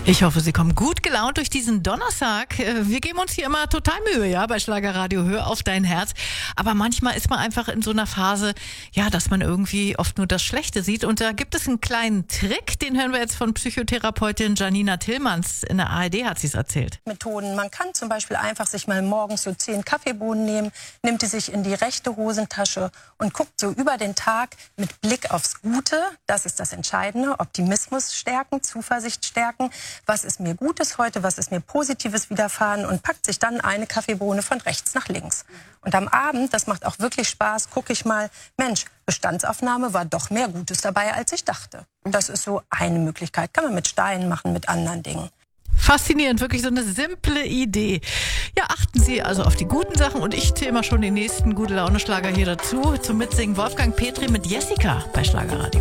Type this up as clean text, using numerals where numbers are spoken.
Ich hoffe, Sie kommen gut gelaunt durch diesen Donnerstag. Wir geben uns hier immer total Mühe, ja, bei Schlagerradio. Hör auf dein Herz. Aber manchmal ist man einfach in so einer Phase, ja, dass man irgendwie oft nur das Schlechte sieht. Und da gibt es einen kleinen Trick, den hören wir jetzt von Psychotherapeutin Janina Tillmanns. In der ARD hat sie es erzählt. Methoden. Man kann zum Beispiel einfach sich mal morgens so 10 Kaffeebohnen nehmen, nimmt die sich in die rechte Hosentasche und guckt so über den Tag mit Blick aufs Gute. Das ist das Entscheidende. Optimismus stärken, Zuversicht stärken. Was ist mir Gutes heute, was ist mir Positives widerfahren und packt sich dann eine Kaffeebohne von rechts nach links. Und am Abend, das macht auch wirklich Spaß, gucke ich mal, Mensch, Bestandsaufnahme war doch mehr Gutes dabei, als ich dachte. Das ist so eine Möglichkeit. Kann man mit Steinen machen, mit anderen Dingen. Faszinierend, wirklich so eine simple Idee. Ja, achten Sie also auf die guten Sachen und ich zähle mal schon den nächsten Gute-Laune-Schlager hier dazu. Zum Mitsingen Wolfgang Petri mit Jessica bei Schlagerradio.